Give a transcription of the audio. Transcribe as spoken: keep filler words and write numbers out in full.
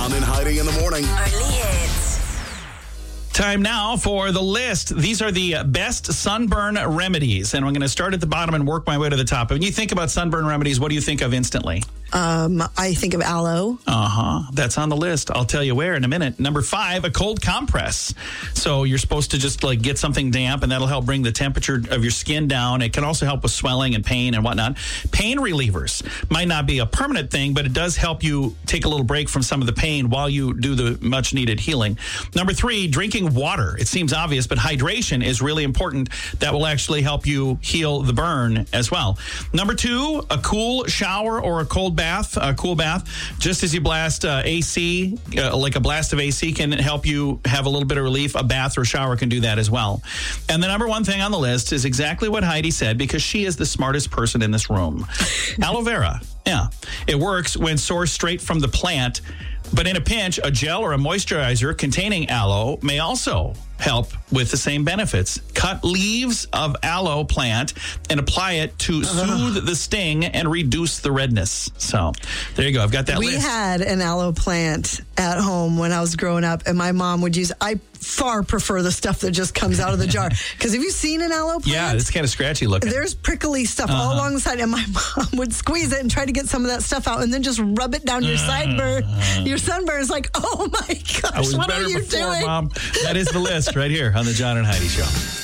John and Heidi in the morning. Only hits. Time now for the list. These are the best sunburn remedies, and I'm going to start at the bottom and work my way to the top. When you think about sunburn remedies, what do you think of instantly? Um, I think of aloe. Uh-huh. That's on the list. I'll tell you where in a minute. Number five, a cold compress. So you're supposed to just like get something damp, and that'll help bring the temperature of your skin down. It can also help with swelling and pain and whatnot. Pain relievers might not be a permanent thing, but it does help you take a little break from some of the pain while you do the much needed healing. Number three, drinking water. It seems obvious, but hydration is really important. That will actually help you heal the burn as well. Number two, a cool shower or a cold bath, a cool bath. Just as you blast uh, A C, uh, like a blast of A C can help you have a little bit of relief, a bath or shower can do that as well. And the number one thing on the list is exactly what Heidi said, because she is the smartest person in this room. Aloe vera. Yeah. It works when sourced straight from the plant. But in a pinch, a gel or a moisturizer containing aloe may also help with the same benefits. Cut leaves of aloe plant and apply it to soothe the sting and reduce the redness. So there you go. I've got that We list. had an aloe plant at home when I was growing up, and my mom would use, I far prefer the stuff that just comes out of the jar. Because have you seen an aloe plant? Yeah, it's kind of scratchy looking. There's prickly stuff Uh-huh. all along the side, and my mom would squeeze it and try to get some of that stuff out, and then just rub it down your sideburn. Your sunburn is like, oh my I gosh, was what better are you before, doing? Mom. That is the list right here on the John and Heidi Show.